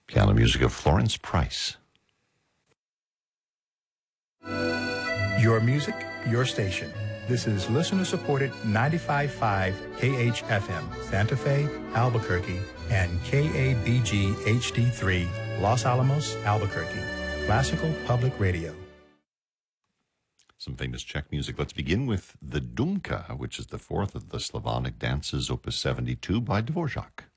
Piano music of Florence Price. Your music, your station. This is listener-supported 95.5 KHFM, Santa Fe, Albuquerque, and KABG HD3, Los Alamos, Albuquerque. Classical Public Radio. Some famous Czech music. Let's begin with the Dumka, which is the fourth of the Slavonic dances, Opus 72 by Dvorak.